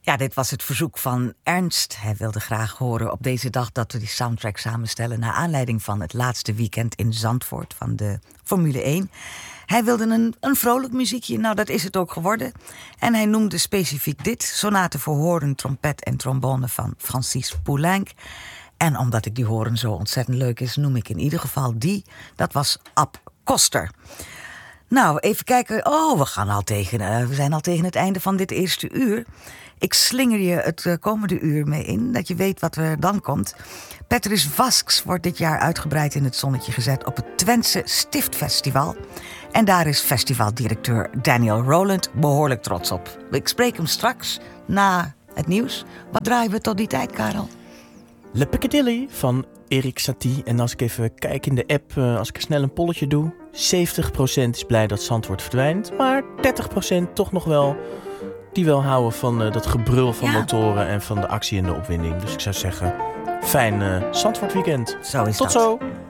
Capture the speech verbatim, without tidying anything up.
Ja, dit was het verzoek van Ernst. Hij wilde graag horen op deze dag dat we die soundtrack samenstellen naar aanleiding van het laatste weekend in Zandvoort van de Formule één. Hij wilde een, een vrolijk muziekje, nou dat is het ook geworden. En hij noemde specifiek dit, sonate voor hoorn, trompet en trombone van Francis Poulenc. En omdat ik die horen zo ontzettend leuk is, noem ik in ieder geval die. Dat was Ab Koster. Nou, even kijken. Oh, we, gaan al tegen, uh, we zijn al tegen het einde van dit eerste uur. Ik slinger je het uh, komende uur mee in, dat je weet wat er dan komt. Petrus Vasks wordt dit jaar uitgebreid in het zonnetje gezet op het Twentse Stiftfestival. En daar is festivaldirecteur Daniel Rowland behoorlijk trots op. Ik spreek hem straks na het nieuws. Wat draaien we tot die tijd, Karel? Le Piccadilly van Erik Satie. En als ik even kijk in de app, uh, als ik snel een polletje doe, zeventig procent is blij dat Zandvoort verdwijnt. Maar dertig procent toch nog wel, die wel houden van uh, dat gebrul van ja. motoren en van de actie en de opwinding. Dus ik zou zeggen, fijn uh, Zandvoort weekend. Zo is Tot dat. zo!